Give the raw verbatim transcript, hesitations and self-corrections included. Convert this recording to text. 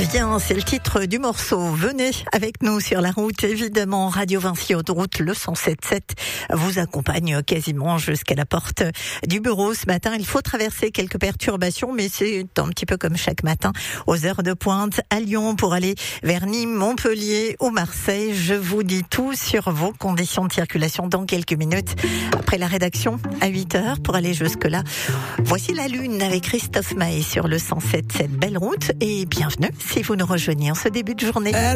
Bien, c'est le titre du morceau. Venez avec nous sur la route, évidemment. Radio Vinci Autoroute, le cent sept sept vous accompagne quasiment jusqu'à la porte du bureau. Ce matin, il faut traverser quelques perturbations, mais c'est un petit peu comme chaque matin aux heures de pointe à Lyon pour aller vers Nîmes, Montpellier ou Marseille. Je vous dis tout sur vos conditions de circulation dans quelques minutes après la rédaction à huit heures pour aller jusque-là. Voici la Lune avec Christophe Maé sur le cent sept sept. Belle route et bienvenue si vous nous rejoignez en ce début de journée.